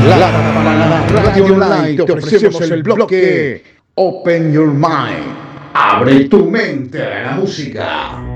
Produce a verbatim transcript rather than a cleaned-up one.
La Tabanada Radio Online te ofrecemos el bloque Open Your Mind. Abre tu mente a la música.